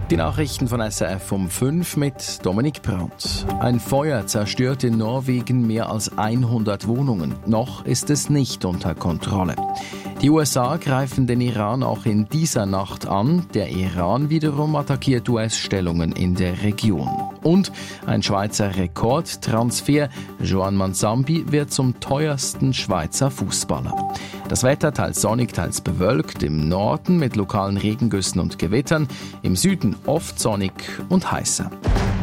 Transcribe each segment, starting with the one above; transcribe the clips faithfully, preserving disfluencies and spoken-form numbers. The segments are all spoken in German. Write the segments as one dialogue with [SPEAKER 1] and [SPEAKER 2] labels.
[SPEAKER 1] Die Nachrichten von S R F um fünf mit Dominik Brandt. Ein Feuer zerstört in Norwegen mehr als hundert Wohnungen. Noch ist es nicht unter Kontrolle. Die U S A greifen den Iran auch in dieser Nacht an. Der Iran wiederum attackiert U S-Stellungen in der Region. Und ein Schweizer Rekordtransfer. Joan Mansambi wird zum teuersten Schweizer Fußballer. Das Wetter teils sonnig, teils bewölkt. Im Norden mit lokalen Regengüssen und Gewittern. Im Süden oft sonnig und heißer.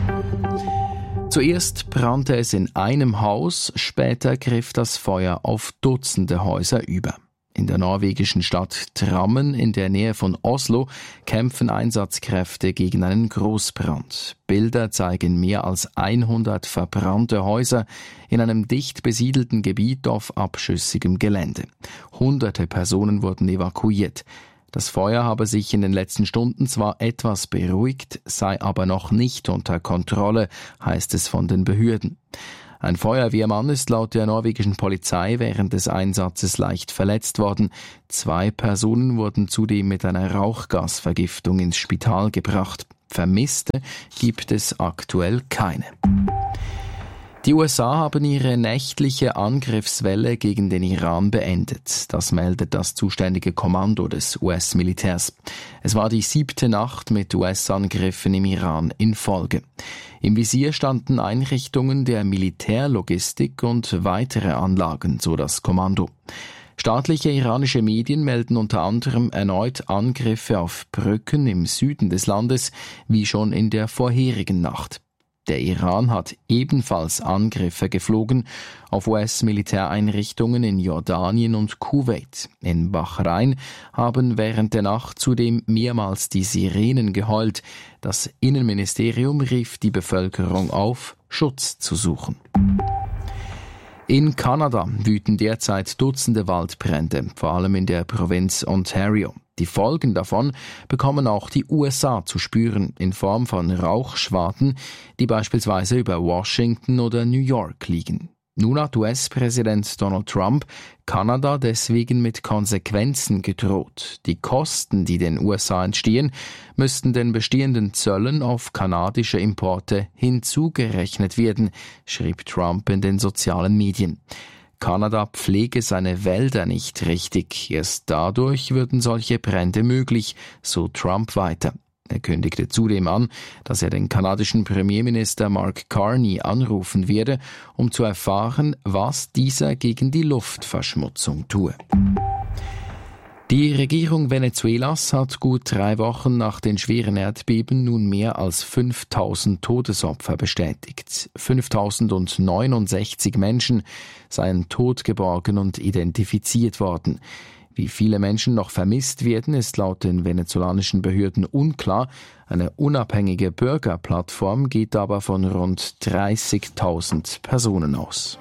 [SPEAKER 1] Zuerst brannte es in einem Haus, später griff das Feuer auf Dutzende Häuser über. In der norwegischen Stadt Drammen in der Nähe von Oslo kämpfen Einsatzkräfte gegen einen Großbrand. Bilder zeigen mehr als hundert verbrannte Häuser in einem dicht besiedelten Gebiet auf abschüssigem Gelände. Hunderte Personen wurden evakuiert. Das Feuer habe sich in den letzten Stunden zwar etwas beruhigt, sei aber noch nicht unter Kontrolle, heißt es von den Behörden. Ein Feuerwehrmann ist laut der norwegischen Polizei während des Einsatzes leicht verletzt worden. Zwei Personen wurden zudem mit einer Rauchgasvergiftung ins Spital gebracht. Vermisste gibt es aktuell keine. Die U S A haben ihre nächtliche Angriffswelle gegen den Iran beendet. Das meldet das zuständige Kommando des U S-Militärs. Es war die siebte Nacht mit U S-Angriffen im Iran in Folge. Im Visier standen Einrichtungen der Militärlogistik und weitere Anlagen, so das Kommando. Staatliche iranische Medien melden unter anderem erneut Angriffe auf Brücken im Süden des Landes, wie schon in der vorherigen Nacht. Der Iran hat ebenfalls Angriffe geflogen auf U S-Militäreinrichtungen in Jordanien und Kuwait. In Bahrain haben während der Nacht zudem mehrmals die Sirenen geheult. Das Innenministerium rief die Bevölkerung auf, Schutz zu suchen. In Kanada wüten derzeit Dutzende Waldbrände, vor allem in der Provinz Ontario. Die Folgen davon bekommen auch die U S A zu spüren, in Form von Rauchschwaden, die beispielsweise über Washington oder New York liegen. Nun hat U S-Präsident Donald Trump Kanada deswegen mit Konsequenzen gedroht. Die Kosten, die den U S A entstehen, müssten den bestehenden Zöllen auf kanadische Importe hinzugerechnet werden, schrieb Trump in den sozialen Medien. Kanada pflege seine Wälder nicht richtig. Erst dadurch würden solche Brände möglich, so Trump weiter. Er kündigte zudem an, dass er den kanadischen Premierminister Mark Carney anrufen werde, um zu erfahren, was dieser gegen die Luftverschmutzung tue. Die Regierung Venezuelas hat gut drei Wochen nach den schweren Erdbeben nun mehr als fünftausend Todesopfer bestätigt. fünftausendneunundsechzig Menschen seien tot geborgen und identifiziert worden. Wie viele Menschen noch vermisst werden, ist laut den venezolanischen Behörden unklar. Eine unabhängige Bürgerplattform geht aber von rund dreißigtausend Personen aus.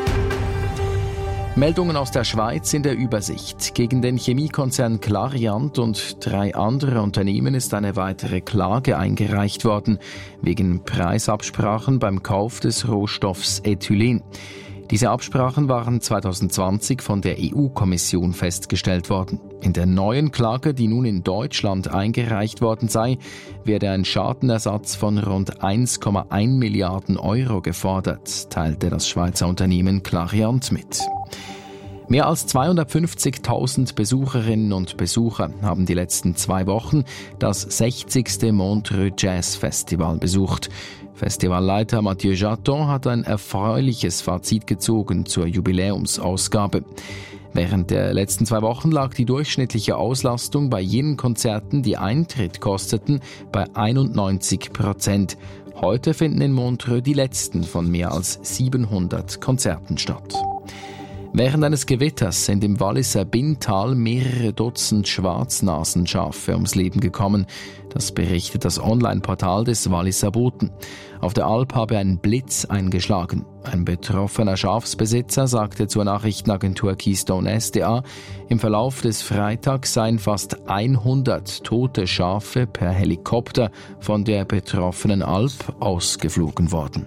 [SPEAKER 1] Meldungen aus der Schweiz in der Übersicht. Gegen den Chemiekonzern Clariant und drei andere Unternehmen ist eine weitere Klage eingereicht worden, wegen Preisabsprachen beim Kauf des Rohstoffs Ethylen. Diese Absprachen waren zwanzig zwanzig von der E U-Kommission festgestellt worden. In der neuen Klage, die nun in Deutschland eingereicht worden sei, werde ein Schadenersatz von rund eins Komma eins Milliarden Euro gefordert, teilte das Schweizer Unternehmen Clariant mit. Mehr als zweihundertfünfzigtausend Besucherinnen und Besucher haben die letzten zwei Wochen das sechzigste Montreux Jazz Festival besucht. Festivalleiter Mathieu Jaton hat ein erfreuliches Fazit gezogen zur Jubiläumsausgabe. Während der letzten zwei Wochen lag die durchschnittliche Auslastung bei jenen Konzerten, die Eintritt kosteten, bei einundneunzig Prozent. Heute finden in Montreux die letzten von mehr als siebenhundert Konzerten statt. Während eines Gewitters sind im Walliser Binntal mehrere Dutzend Schwarznasenschafe ums Leben gekommen. Das berichtet das Online-Portal des Walliser Boten. Auf der Alp habe ein Blitz eingeschlagen. Ein betroffener Schafsbesitzer sagte zur Nachrichtenagentur Keystone S D A, im Verlauf des Freitags seien fast hundert tote Schafe per Helikopter von der betroffenen Alp ausgeflogen worden.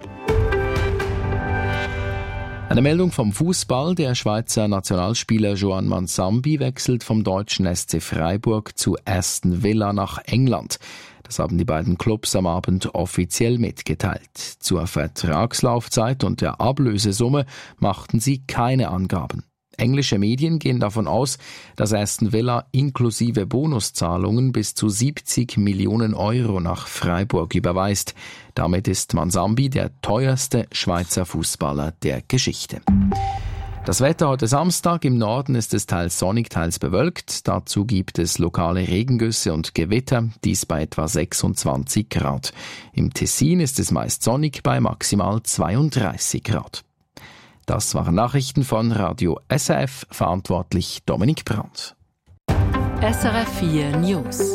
[SPEAKER 1] Eine Meldung vom Fußball. Der Schweizer Nationalspieler Joan Mansambi wechselt vom deutschen S C Freiburg zu Aston Villa nach England. Das haben die beiden Clubs am Abend offiziell mitgeteilt. Zur Vertragslaufzeit und der Ablösesumme machten sie keine Angaben. Englische Medien gehen davon aus, dass Aston Villa inklusive Bonuszahlungen bis zu siebzig Millionen Euro nach Freiburg überweist. Damit ist Mansambi der teuerste Schweizer Fußballer der Geschichte. Das Wetter heute Samstag. Im Norden ist es teils sonnig, teils bewölkt. Dazu gibt es lokale Regengüsse und Gewitter, dies bei etwa sechsundzwanzig Grad. Im Tessin ist es meist sonnig bei maximal zweiunddreißig Grad. Das waren Nachrichten von Radio S R F, verantwortlich Dominik Brandt.
[SPEAKER 2] S R F vier News.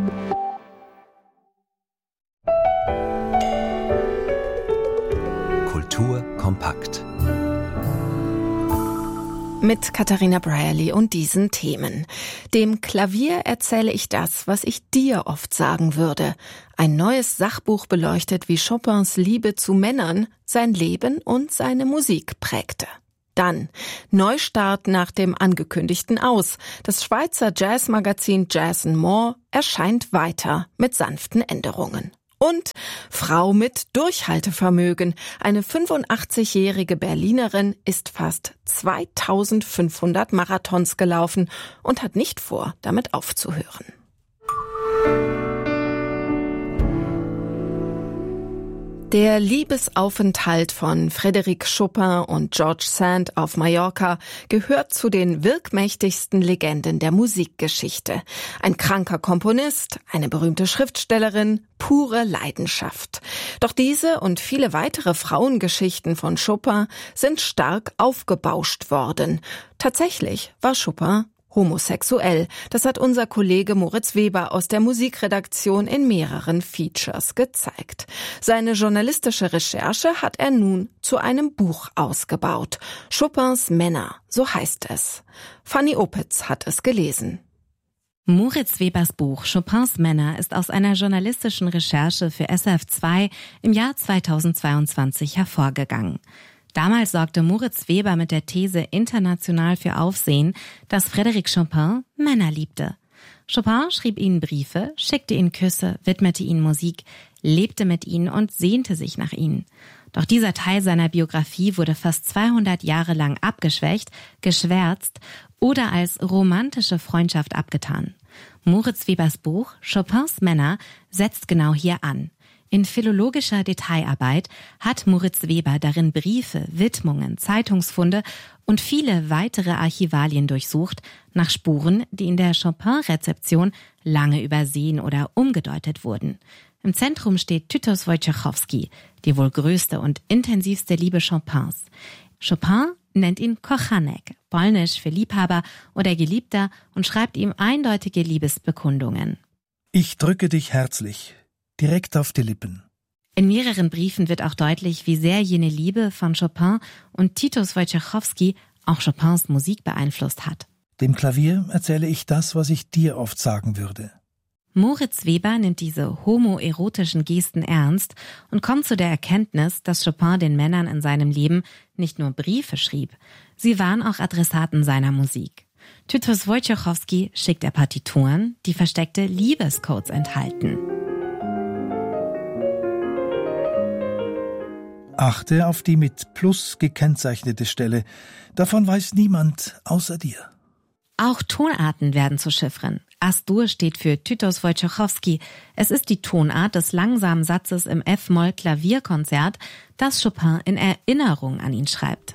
[SPEAKER 3] Kultur kompakt.
[SPEAKER 2] Mit Katharina Brierley und diesen Themen. Dem Klavier erzähle ich das, was ich dir oft sagen würde. Ein neues Sachbuch beleuchtet, wie Chopins Liebe zu Männern sein Leben und seine Musik prägte. Dann Neustart nach dem angekündigten Aus. Das Schweizer Jazzmagazin Jazz and More erscheint weiter mit sanften Änderungen. Und Frau mit Durchhaltevermögen. Eine fünfundachtzigjährige Berlinerin ist fast zweitausendfünfhundert Marathons gelaufen und hat nicht vor, damit aufzuhören. Der Liebesaufenthalt von Frédéric Chopin und George Sand auf Mallorca gehört zu den wirkmächtigsten Legenden der Musikgeschichte. Ein kranker Komponist, eine berühmte Schriftstellerin, pure Leidenschaft. Doch diese und viele weitere Frauengeschichten von Chopin sind stark aufgebauscht worden. Tatsächlich war Chopin homosexuell. Das hat unser Kollege Moritz Weber aus der Musikredaktion in mehreren Features gezeigt. Seine journalistische Recherche hat er nun zu einem Buch ausgebaut. Chopins Männer, so heißt es. Fanny Opitz hat es gelesen.
[SPEAKER 4] Moritz Webers Buch Chopins Männer ist aus einer journalistischen Recherche für S R F zwei im Jahr zweitausendzweiundzwanzig hervorgegangen. Damals sorgte Moritz Weber mit der These international für Aufsehen, dass Frédéric Chopin Männer liebte. Chopin schrieb ihnen Briefe, schickte ihnen Küsse, widmete ihnen Musik, lebte mit ihnen und sehnte sich nach ihnen. Doch dieser Teil seiner Biografie wurde fast zweihundert Jahre lang abgeschwächt, geschwärzt oder als romantische Freundschaft abgetan. Moritz Webers Buch Chopins Männer setzt genau hier an. In philologischer Detailarbeit hat Moritz Weber darin Briefe, Widmungen, Zeitungsfunde und viele weitere Archivalien durchsucht, nach Spuren, die in der Chopin-Rezeption lange übersehen oder umgedeutet wurden. Im Zentrum steht Tytus Wojciechowski, die wohl größte und intensivste Liebe Chopins. Chopin nennt ihn Kochanek, polnisch für Liebhaber oder Geliebter, und schreibt ihm eindeutige Liebesbekundungen.
[SPEAKER 5] Ich drücke dich herzlich. Direkt auf die Lippen.
[SPEAKER 4] In mehreren Briefen wird auch deutlich, wie sehr jene Liebe von Chopin und Tytus Wojciechowski auch Chopins Musik beeinflusst hat.
[SPEAKER 5] Dem Klavier erzähle ich das, was ich dir oft sagen würde.
[SPEAKER 4] Moritz Weber nimmt diese homoerotischen Gesten ernst und kommt zu der Erkenntnis, dass Chopin den Männern in seinem Leben nicht nur Briefe schrieb, sie waren auch Adressaten seiner Musik. Tytus Wojciechowski schickt er Partituren, die versteckte Liebescodes enthalten.
[SPEAKER 5] Achte auf die mit Plus gekennzeichnete Stelle. Davon weiß niemand außer dir.
[SPEAKER 4] Auch Tonarten werden zu Chiffren. As-Dur steht für Tytus Wojciechowski. Es ist die Tonart des langsamen Satzes im F-Moll-Klavierkonzert, das Chopin in Erinnerung an ihn schreibt.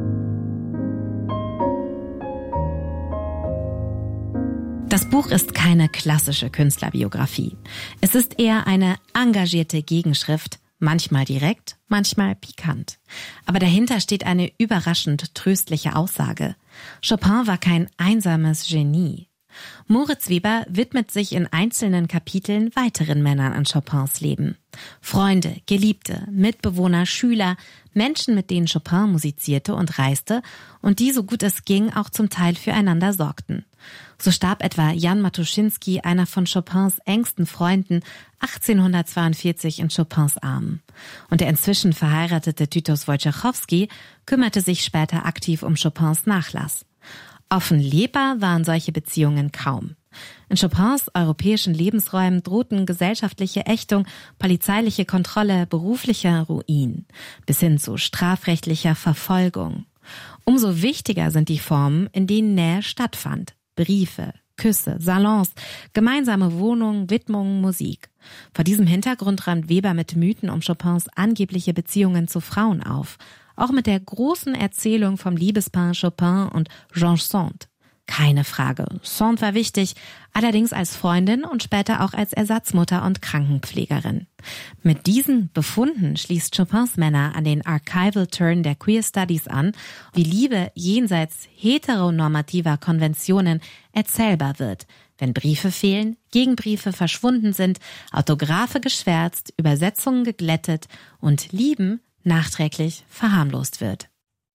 [SPEAKER 4] Das Buch ist keine klassische Künstlerbiografie. Es ist eher eine engagierte Gegenschrift, manchmal direkt, manchmal pikant. Aber dahinter steht eine überraschend tröstliche Aussage. Chopin war kein einsames Genie. Moritz Weber widmet sich in einzelnen Kapiteln weiteren Männern in Chopins Leben. Freunde, Geliebte, Mitbewohner, Schüler, Menschen, mit denen Chopin musizierte und reiste und die, so gut es ging, auch zum Teil füreinander sorgten. So starb etwa Jan Matuszynski, einer von Chopins engsten Freunden, achtzehnhundertzweiundvierzig in Chopins Armen. Und der inzwischen verheiratete Tytus Wojciechowski kümmerte sich später aktiv um Chopins Nachlass. Offen lebbar waren solche Beziehungen kaum. In Chopins europäischen Lebensräumen drohten gesellschaftliche Ächtung, polizeiliche Kontrolle, beruflicher Ruin bis hin zu strafrechtlicher Verfolgung. Umso wichtiger sind die Formen, in denen Nähe stattfand. Briefe, Küsse, Salons, gemeinsame Wohnungen, Widmungen, Musik. Vor diesem Hintergrund räumt Weber mit Mythen um Chopins angebliche Beziehungen zu Frauen auf. Auch mit der großen Erzählung vom Liebespaar Chopin und George Sand. Keine Frage, Sand war wichtig, allerdings als Freundin und später auch als Ersatzmutter und Krankenpflegerin. Mit diesen Befunden schließt Chopins Männer an den Archival Turn der Queer Studies an, wie Liebe jenseits heteronormativer Konventionen erzählbar wird, wenn Briefe fehlen, Gegenbriefe verschwunden sind, Autographe geschwärzt, Übersetzungen geglättet und Lieben nachträglich verharmlost wird.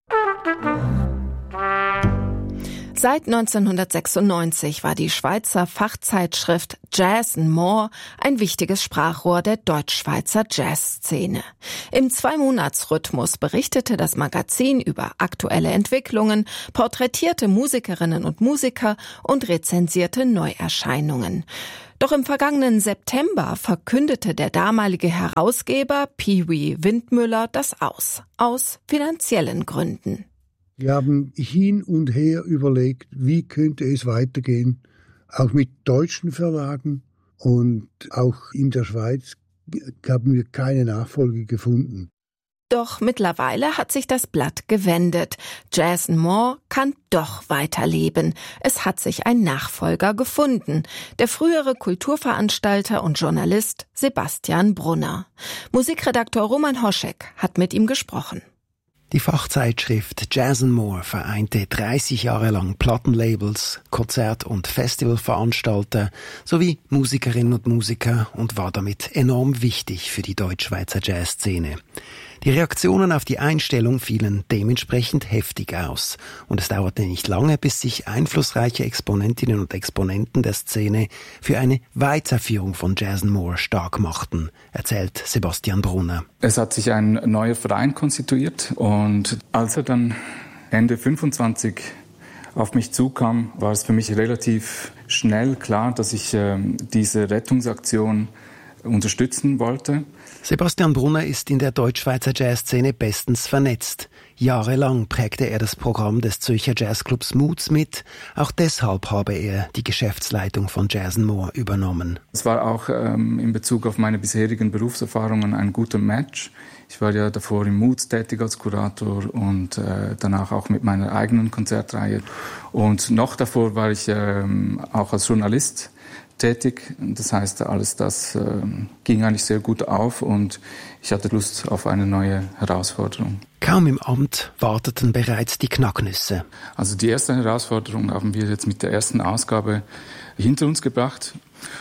[SPEAKER 2] Seit neunzehnhundertsechsundneunzig war die Schweizer Fachzeitschrift Jazz and More ein wichtiges Sprachrohr der deutsch-schweizer Jazzszene. Im Zwei-Monats-Rhythmus berichtete das Magazin über aktuelle Entwicklungen, porträtierte Musikerinnen und Musiker und rezensierte Neuerscheinungen. Doch im vergangenen September verkündete der damalige Herausgeber Pee-wee Windmüller das Aus, aus finanziellen Gründen.
[SPEAKER 6] Wir haben hin und her überlegt, wie könnte es weitergehen, auch mit deutschen Verlagen, und auch in der Schweiz haben wir keine Nachfolge gefunden.
[SPEAKER 2] Doch mittlerweile hat sich das Blatt gewendet. Jazz and More kann doch weiterleben. Es hat sich ein Nachfolger gefunden. Der frühere Kulturveranstalter und Journalist Sebastian Brunner. Musikredakteur Roman Hoschek hat mit ihm gesprochen.
[SPEAKER 7] Die Fachzeitschrift Jazz and More vereinte dreißig Jahre lang Plattenlabels, Konzert- und Festivalveranstalter sowie Musikerinnen und Musiker und war damit enorm wichtig für die deutsch-schweizer Jazzszene. Die Reaktionen auf die Einstellung fielen dementsprechend heftig aus und es dauerte nicht lange, bis sich einflussreiche Exponentinnen und Exponenten der Szene für eine Weiterführung von Jazz and More stark machten, erzählt Sebastian Brunner.
[SPEAKER 8] Es hat sich ein neuer Verein konstituiert und als er dann Ende fünfundzwanzig auf mich zukam, war es für mich relativ schnell klar, dass ich äh, diese Rettungsaktion unterstützen wollte.
[SPEAKER 7] Sebastian Brunner ist in der deutsch-schweizer Jazzszene bestens vernetzt. Jahrelang prägte er das Programm des Zürcher Jazzclubs Moods mit. Auch deshalb habe er die Geschäftsleitung von Jazz and More übernommen.
[SPEAKER 8] Es war auch ähm, in Bezug auf meine bisherigen Berufserfahrungen ein guter Match. Ich war ja davor im Moods tätig als Kurator und äh, danach auch mit meiner eigenen Konzertreihe. Und noch davor war ich ähm, auch als Journalist tätig. Das heißt, alles das äh, ging eigentlich sehr gut auf und ich hatte Lust auf eine neue Herausforderung.
[SPEAKER 7] Kaum im Amt warteten bereits die Knacknüsse.
[SPEAKER 8] Also die erste Herausforderung haben wir jetzt mit der ersten Ausgabe hinter uns gebracht.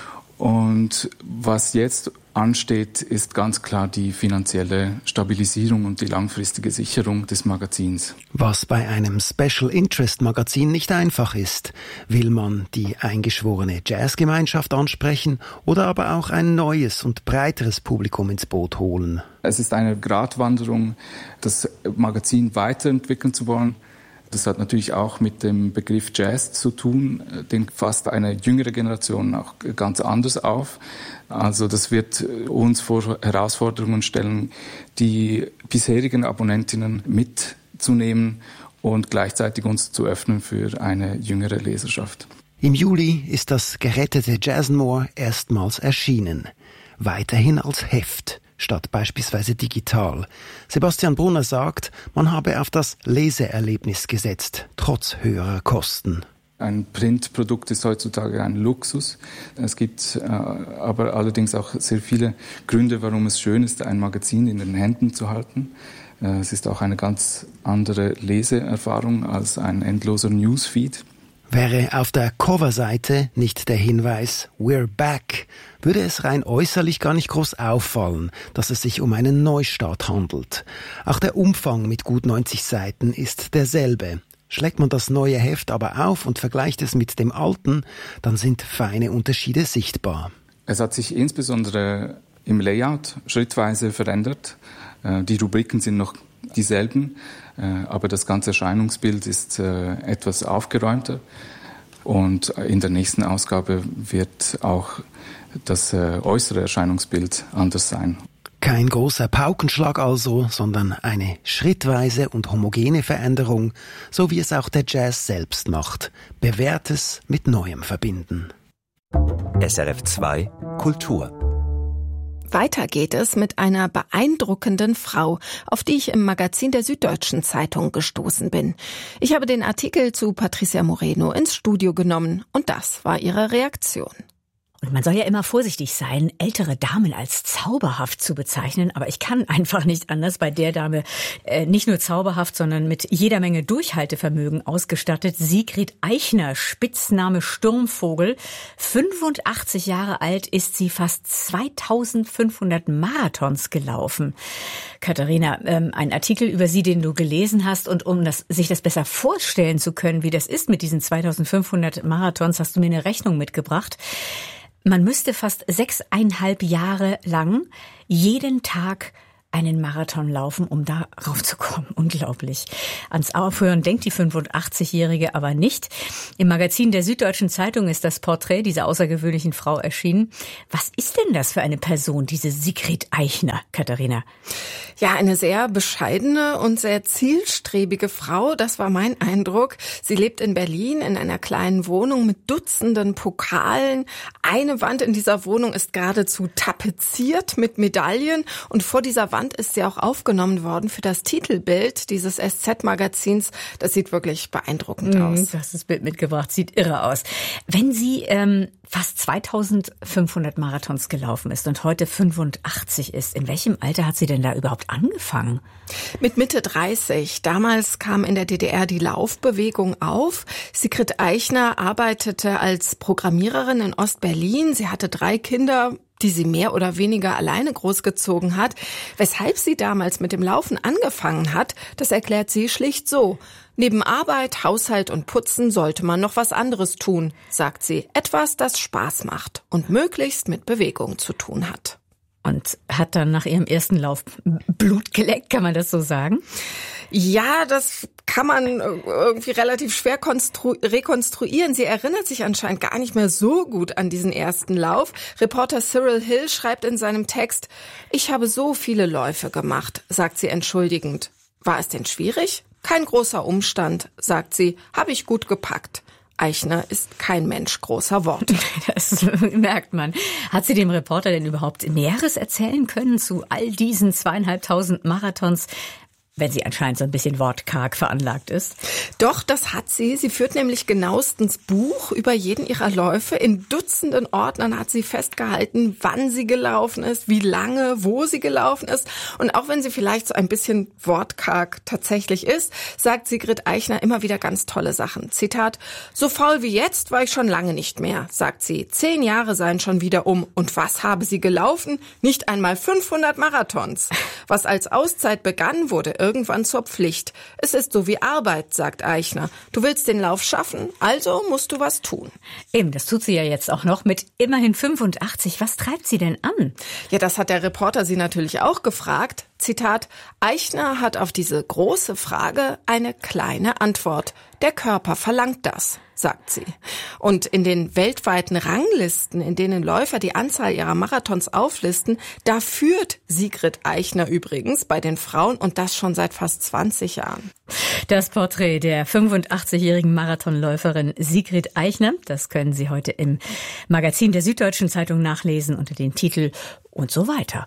[SPEAKER 8] Und was jetzt ansteht, ist ganz klar die finanzielle Stabilisierung und die langfristige Sicherung des Magazins.
[SPEAKER 7] Was bei einem Special Interest Magazin nicht einfach ist, will man die eingeschworene Jazzgemeinschaft ansprechen oder aber auch ein neues und breiteres Publikum ins Boot holen.
[SPEAKER 8] Es ist eine Gratwanderung, das Magazin weiterentwickeln zu wollen. Das hat natürlich auch mit dem Begriff Jazz zu tun, den fasst eine jüngere Generation auch ganz anders auf. Also das wird uns vor Herausforderungen stellen, die bisherigen Abonnentinnen mitzunehmen und gleichzeitig uns zu öffnen für eine jüngere Leserschaft.
[SPEAKER 7] Im Juli ist das gerettete Jazz and More erstmals erschienen. Weiterhin als Heft statt beispielsweise digital. Sebastian Brunner sagt, man habe auf das Leseerlebnis gesetzt, trotz höherer Kosten.
[SPEAKER 8] Ein Printprodukt ist heutzutage ein Luxus. Es gibt äh, aber allerdings auch sehr viele Gründe, warum es schön ist, ein Magazin in den Händen zu halten. Äh, es ist auch eine ganz andere Leseerfahrung als ein endloser Newsfeed.
[SPEAKER 7] Wäre auf der Coverseite nicht der Hinweis "We're back", würde es rein äußerlich gar nicht groß auffallen, dass es sich um einen Neustart handelt. Auch der Umfang mit gut neunzig Seiten ist derselbe. Schlägt man das neue Heft aber auf und vergleicht es mit dem alten, dann sind feine Unterschiede sichtbar.
[SPEAKER 8] Es hat sich insbesondere im Layout schrittweise verändert. Die Rubriken sind noch dieselben, aber das ganze Erscheinungsbild ist etwas aufgeräumter. Und in der nächsten Ausgabe wird auch das äh, äußere Erscheinungsbild anders sein.
[SPEAKER 7] Kein großer Paukenschlag also, sondern eine schrittweise und homogene Veränderung, so wie es auch der Jazz selbst macht. Bewährtes mit Neuem verbinden.
[SPEAKER 3] S R F zwei Kultur.
[SPEAKER 2] Weiter geht es mit einer beeindruckenden Frau, auf die ich im Magazin der Süddeutschen Zeitung gestoßen bin. Ich habe den Artikel zu Patricia Moreno ins Studio genommen und das war ihre Reaktion.
[SPEAKER 9] Und man soll ja immer vorsichtig sein, ältere Damen als zauberhaft zu bezeichnen. Aber ich kann einfach nicht anders. Bei der Dame äh, nicht nur zauberhaft, sondern mit jeder Menge Durchhaltevermögen ausgestattet. Sigrid Eichner, Spitzname Sturmvogel. fünfundachtzig Jahre alt ist sie, fast zweitausendfünfhundert Marathons gelaufen. Katharina, ähm, ein Artikel über sie, den du gelesen hast. Und um das, sich das besser vorstellen zu können, wie das ist mit diesen zweitausendfünfhundert Marathons, hast du mir eine Rechnung mitgebracht. Man müsste fast sechseinhalb Jahre lang jeden Tag einen Marathon laufen, um da raufzukommen. Unglaublich. Ans Aufhören denkt die fünfundachtzigjährige aber nicht. Im Magazin der Süddeutschen Zeitung ist das Porträt dieser außergewöhnlichen Frau erschienen. Was ist denn das für eine Person, diese Sigrid Eichner, Katharina?
[SPEAKER 2] Ja, eine sehr bescheidene und sehr zielstrebige Frau, das war mein Eindruck. Sie lebt in Berlin in einer kleinen Wohnung mit Dutzenden Pokalen. Eine Wand in dieser Wohnung ist geradezu tapeziert mit Medaillen und vor dieser Wand ist sie auch aufgenommen worden für das Titelbild dieses S Z-Magazins. Das sieht wirklich beeindruckend
[SPEAKER 9] mhm,
[SPEAKER 2] aus.
[SPEAKER 9] Du hast das Bild mitgebracht, sieht irre aus. Wenn sie ähm, fast zweitausendfünfhundert Marathons gelaufen ist und heute fünfundachtzig ist, in welchem Alter hat sie denn da überhaupt angefangen?
[SPEAKER 2] Mit Mitte dreißig. Damals kam in der D D R die Laufbewegung auf. Sigrid Eichner arbeitete als Programmiererin in Ostberlin. Sie hatte drei Kinder, die sie mehr oder weniger alleine großgezogen hat. Weshalb sie damals mit dem Laufen angefangen hat, das erklärt sie schlicht so. Neben Arbeit, Haushalt und Putzen sollte man noch was anderes tun, sagt sie. Etwas, das Spaß macht und möglichst mit Bewegung zu tun hat.
[SPEAKER 9] Und hat dann nach ihrem ersten Lauf Blut geleckt, kann man das so sagen?
[SPEAKER 2] Ja, das kann man irgendwie relativ schwer konstru- rekonstruieren. Sie erinnert sich anscheinend gar nicht mehr so gut an diesen ersten Lauf. Reporter Cyril Hill schreibt in seinem Text, ich habe so viele Läufe gemacht, sagt sie entschuldigend. War es denn schwierig? Kein großer Umstand, sagt sie, habe ich gut gepackt. Eichner ist kein Mensch großer Worte.
[SPEAKER 9] Das merkt man. Hat sie dem Reporter denn überhaupt Näheres erzählen können zu all diesen zweieinhalbtausend Marathons, wenn sie anscheinend so ein bisschen wortkarg veranlagt ist?
[SPEAKER 2] Doch, das hat sie. Sie führt nämlich genauestens Buch über jeden ihrer Läufe. In Dutzenden Ordnern hat sie festgehalten, wann sie gelaufen ist, wie lange, wo sie gelaufen ist. Und auch wenn sie vielleicht so ein bisschen wortkarg tatsächlich ist, sagt Sigrid Eichner immer wieder ganz tolle Sachen. Zitat, so faul wie jetzt war ich schon lange nicht mehr, sagt sie. Zehn Jahre seien schon wieder um. Und was habe sie gelaufen? Nicht einmal fünfhundert Marathons. Was als Auszeit begann, wurde irgendwann zur Pflicht. Es ist so wie Arbeit, sagt Eichner. Du willst den Lauf schaffen, also musst du was tun.
[SPEAKER 9] Eben, das tut sie ja jetzt auch noch mit immerhin fünfundachtzig. Was treibt sie denn an?
[SPEAKER 2] Ja, das hat der Reporter sie natürlich auch gefragt. Zitat, Eichner hat auf diese große Frage eine kleine Antwort. Der Körper verlangt das, sagt sie. Und in den weltweiten Ranglisten, in denen Läufer die Anzahl ihrer Marathons auflisten, da führt Sigrid Eichner übrigens bei den Frauen und das schon seit fast zwanzig Jahren.
[SPEAKER 9] Das Porträt der fünfundachtzigjährigen Marathonläuferin Sigrid Eichner, das können Sie heute im Magazin der Süddeutschen Zeitung nachlesen unter dem Titel Und so weiter.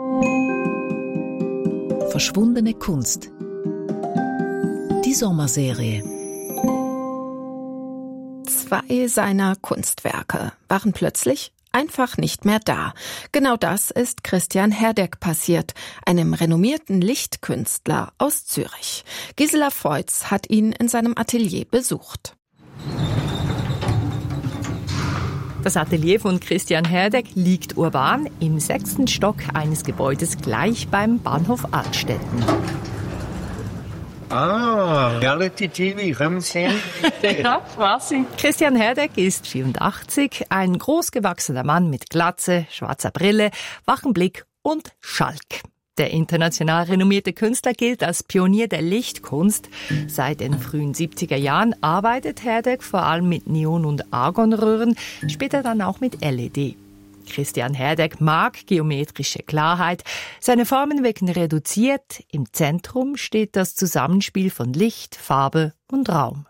[SPEAKER 10] Verschwundene Kunst. Die Sommerserie.
[SPEAKER 2] Zwei seiner Kunstwerke waren plötzlich einfach nicht mehr da. Genau das ist Christian Herdeck passiert, einem renommierten Lichtkünstler aus Zürich. Gisela Feutz hat ihn in seinem Atelier besucht.
[SPEAKER 11] Das Atelier von Christian Herdeck liegt urban im sechsten Stock eines Gebäudes gleich beim Bahnhof Altstetten.
[SPEAKER 12] Ah, Reality T V, kommen Sie hin?
[SPEAKER 11] Ja, quasi. Christian Herdeck ist vierundachtzig, ein großgewachsener Mann mit Glatze, schwarzer Brille, wachen Blick und Schalk. Der international renommierte Künstler gilt als Pionier der Lichtkunst. Seit den frühen siebziger Jahren arbeitet Herdeg vor allem mit Neon- und Argonröhren, später dann auch mit L E D. Christian Herdeg mag geometrische Klarheit. Seine Formen wirken reduziert. Im Zentrum steht das Zusammenspiel von Licht, Farbe und Raum.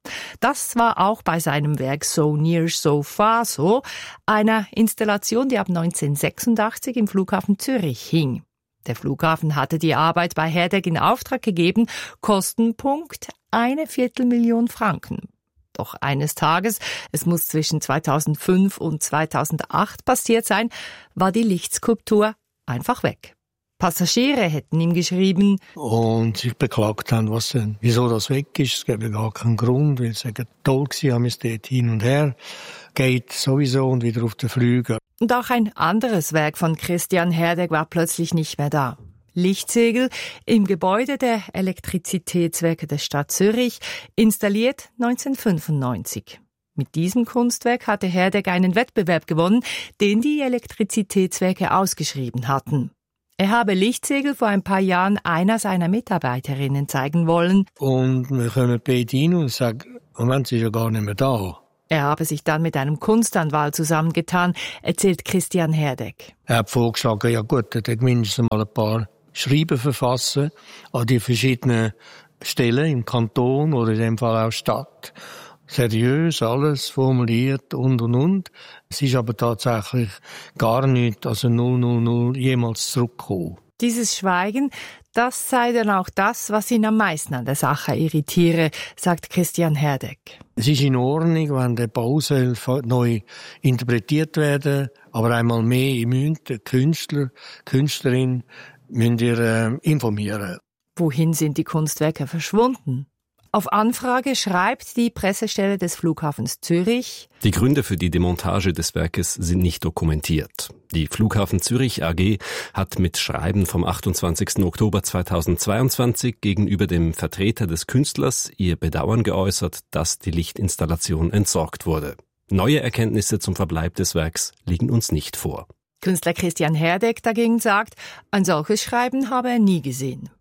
[SPEAKER 11] Das war auch bei seinem Werk So Near, So Far so, einer Installation, die ab neunzehnhundertsechsundachtzig im Flughafen Zürich hing. Der Flughafen hatte die Arbeit bei Herdeg in Auftrag gegeben, Kostenpunkt eine Viertelmillion Franken. Doch eines Tages, es muss zwischen zweitausendfünf und zweitausendacht passiert sein, war die Lichtskulptur einfach weg. Passagiere hätten ihm geschrieben
[SPEAKER 12] und sich beklagt haben, was denn, wieso das weg ist. Es gäbe gar keinen Grund, weil es toll war, haben es dort hin und her geht sowieso und wieder auf den Flügen.
[SPEAKER 11] Und auch ein anderes Werk von Christian Herdeg war plötzlich nicht mehr da. Lichtsegel im Gebäude der Elektrizitätswerke der Stadt Zürich, installiert neunzehnhundertfünfundneunzig. Mit diesem Kunstwerk hatte Herdeg einen Wettbewerb gewonnen, den die Elektrizitätswerke ausgeschrieben hatten. Er habe Lichtsegel vor ein paar Jahren einer seiner Mitarbeiterinnen zeigen wollen.
[SPEAKER 12] Und wir kommen beide hin und sagen, Moment, sie ist ja gar nicht mehr da.
[SPEAKER 11] Er habe sich dann mit einem Kunstanwalt zusammengetan, erzählt Christian Herdeg.
[SPEAKER 12] Er hat vorgeschlagen, ja gut, er hat mindestens mal ein paar Schreiben verfassen an die verschiedenen Stellen im Kanton oder in dem Fall auch Stadt. Seriös, alles formuliert und und und. Es ist aber tatsächlich gar nicht, also null null null jemals zurückgekommen.
[SPEAKER 11] Dieses Schweigen, das sei dann auch das, was ihn am meisten an der Sache irritiere, sagt Christian Herdeg.
[SPEAKER 12] Es ist in Ordnung, wenn der Bau soll neu interpretiert werden, aber einmal mehr müssen die Künstler, Künstlerin müssen ihr äh, informieren.
[SPEAKER 11] Wohin sind die Kunstwerke verschwunden? Auf Anfrage schreibt die Pressestelle des Flughafens Zürich:
[SPEAKER 13] Die Gründe für die Demontage des Werkes sind nicht dokumentiert. Die Flughafen Zürich A G hat mit Schreiben vom achtundzwanzigsten Oktober zweitausendzweiundzwanzig gegenüber dem Vertreter des Künstlers ihr Bedauern geäußert, dass die Lichtinstallation entsorgt wurde. Neue Erkenntnisse zum Verbleib des Werks liegen uns nicht vor.
[SPEAKER 11] Künstler Christian Herdeg dagegen sagt, ein solches Schreiben habe er nie gesehen.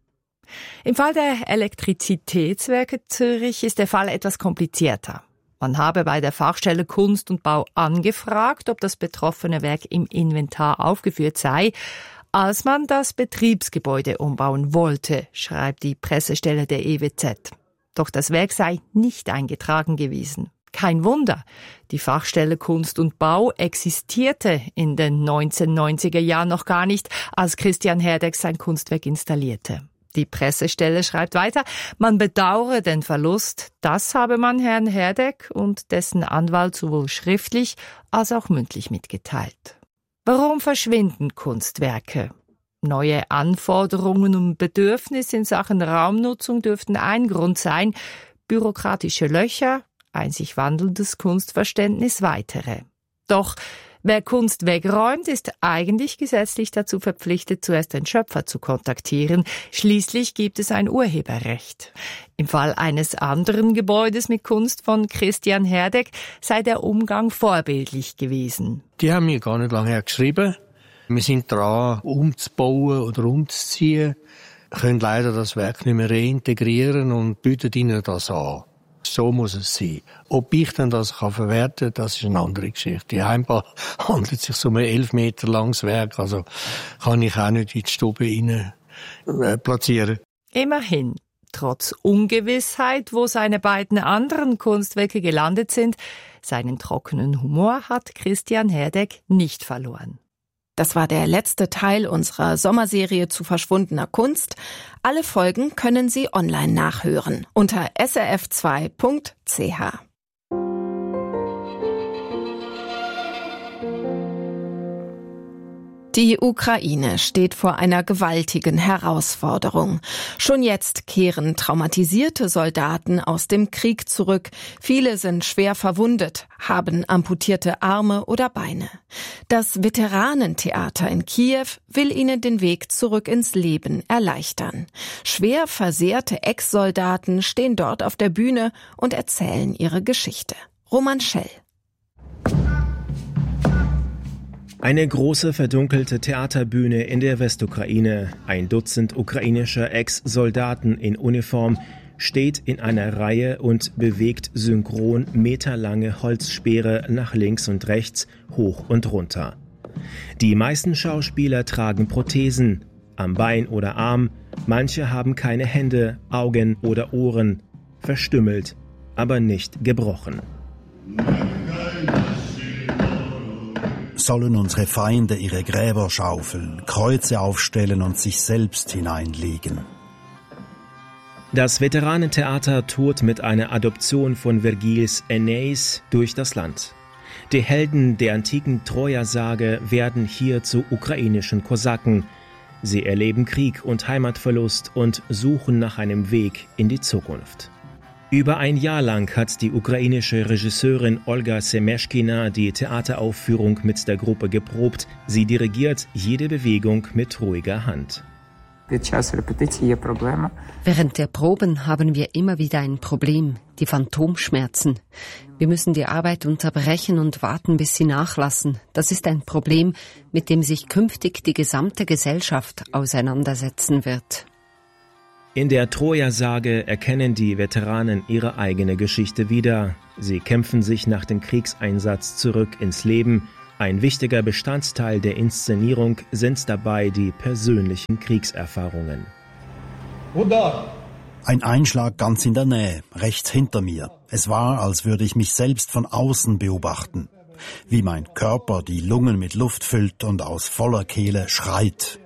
[SPEAKER 11] Im Fall der Elektrizitätswerke Zürich ist der Fall etwas komplizierter. Man habe bei der Fachstelle Kunst und Bau angefragt, ob das betroffene Werk im Inventar aufgeführt sei, als man das Betriebsgebäude umbauen wollte, schreibt die Pressestelle der E W Z. Doch das Werk sei nicht eingetragen gewesen. Kein Wunder, die Fachstelle Kunst und Bau existierte in den neunzehnhundertneunziger Jahren noch gar nicht, als Christian Herdeg sein Kunstwerk installierte. Die Pressestelle schreibt weiter, man bedauere den Verlust, das habe man Herrn Herdeg und dessen Anwalt sowohl schriftlich als auch mündlich mitgeteilt. Warum verschwinden Kunstwerke? Neue Anforderungen und Bedürfnisse in Sachen Raumnutzung dürften ein Grund sein, bürokratische Löcher, ein sich wandelndes Kunstverständnis weitere. Doch wer Kunst wegräumt, ist eigentlich gesetzlich dazu verpflichtet, zuerst den Schöpfer zu kontaktieren. Schließlich gibt es ein Urheberrecht. Im Fall eines anderen Gebäudes mit Kunst von Christian Herdeg sei der Umgang vorbildlich gewesen.
[SPEAKER 12] Die haben mir gar nicht lange her geschrieben. Wir sind dran, umzubauen oder umzuziehen, können leider das Werk nicht mehr reintegrieren und bieten ihnen das an. So muss es sein. Ob ich dann das kann verwerten kann, das ist eine andere Geschichte. Die Heimbau handelt sich um ein elf Meter langes Werk, also kann ich auch nicht in die Stube rein äh, platzieren.
[SPEAKER 11] Immerhin, trotz Ungewissheit, wo seine beiden anderen Kunstwerke gelandet sind, seinen trockenen Humor hat Christian Herdeg nicht verloren.
[SPEAKER 2] Das war der letzte Teil unserer Sommerserie zu verschwundener Kunst. Alle Folgen können Sie online nachhören unter s r f zwei punkt c h. Die Ukraine steht vor einer gewaltigen Herausforderung. Schon jetzt kehren traumatisierte Soldaten aus dem Krieg zurück. Viele sind schwer verwundet, haben amputierte Arme oder Beine. Das Veteranentheater in Kiew will ihnen den Weg zurück ins Leben erleichtern. Schwer versehrte Ex-Soldaten stehen dort auf der Bühne und erzählen ihre Geschichte. Roman Schell.
[SPEAKER 14] Eine große verdunkelte Theaterbühne in der Westukraine. Ein Dutzend ukrainischer Ex-Soldaten in Uniform steht in einer Reihe und bewegt synchron meterlange Holzspeere nach links und rechts, hoch und runter. Die meisten Schauspieler tragen Prothesen, am Bein oder Arm, manche haben keine Hände, Augen oder Ohren, verstümmelt, aber nicht gebrochen.
[SPEAKER 15] Sollen unsere Feinde ihre Gräber schaufeln, Kreuze aufstellen und sich selbst hineinlegen?
[SPEAKER 14] Das Veteranentheater tourt mit einer Adoption von Vergils Aeneis durch das Land. Die Helden der antiken Troja-Sage werden hier zu ukrainischen Kosaken. Sie erleben Krieg und Heimatverlust und suchen nach einem Weg in die Zukunft. Über ein Jahr lang hat die ukrainische Regisseurin Olga Semeshkina die Theateraufführung mit der Gruppe geprobt. Sie dirigiert jede Bewegung mit ruhiger Hand.
[SPEAKER 16] Während der Proben haben wir immer wieder ein Problem, die Phantomschmerzen. Wir müssen die Arbeit unterbrechen und warten, bis sie nachlassen. Das ist ein Problem, mit dem sich künftig die gesamte Gesellschaft auseinandersetzen wird.
[SPEAKER 14] In der Troja-Sage erkennen die Veteranen ihre eigene Geschichte wieder. Sie kämpfen sich nach dem Kriegseinsatz zurück ins Leben. Ein wichtiger Bestandteil der Inszenierung sind dabei die persönlichen Kriegserfahrungen.
[SPEAKER 15] Ein Einschlag ganz in der Nähe, rechts hinter mir. Es war, als würde ich mich selbst von außen beobachten. Wie mein Körper die Lungen mit Luft füllt und aus voller Kehle schreit.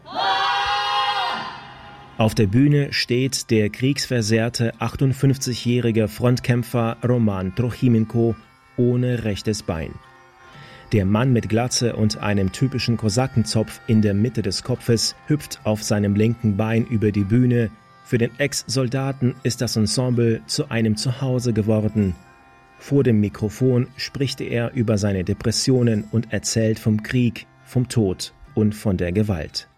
[SPEAKER 14] Auf der Bühne steht der kriegsversehrte achtundfünfzigjährige Frontkämpfer Roman Trochimenko ohne rechtes Bein. Der Mann mit Glatze und einem typischen Kosakenzopf in der Mitte des Kopfes hüpft auf seinem linken Bein über die Bühne. Für den Ex-Soldaten ist das Ensemble zu einem Zuhause geworden. Vor dem Mikrofon spricht er über seine Depressionen und erzählt vom Krieg, vom Tod und von der Gewalt.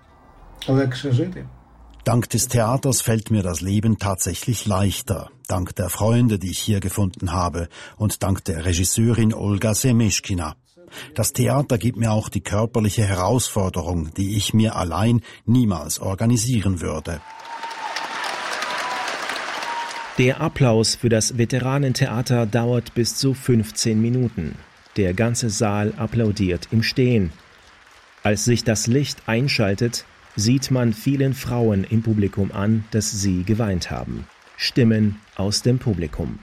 [SPEAKER 15] Dank des Theaters fällt mir das Leben tatsächlich leichter. Dank der Freunde, die ich hier gefunden habe und dank der Regisseurin Olga Semeshkina. Das Theater gibt mir auch die körperliche Herausforderung, die ich mir allein niemals organisieren würde.
[SPEAKER 14] Der Applaus für das Veteranentheater dauert bis zu fünfzehn Minuten. Der ganze Saal applaudiert im Stehen. Als sich das Licht einschaltet, sieht man vielen Frauen im Publikum an, dass sie geweint haben. Stimmen aus dem Publikum.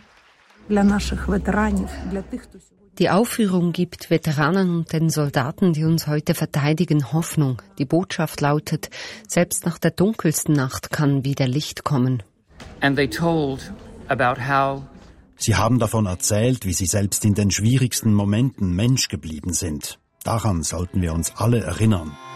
[SPEAKER 16] Die Aufführung gibt Veteranen und den Soldaten, die uns heute verteidigen, Hoffnung. Die Botschaft lautet, selbst nach der dunkelsten Nacht kann wieder Licht kommen.
[SPEAKER 15] And they told about how Sie haben davon erzählt, wie sie selbst in den schwierigsten Momenten Mensch geblieben sind. Daran sollten wir uns alle erinnern.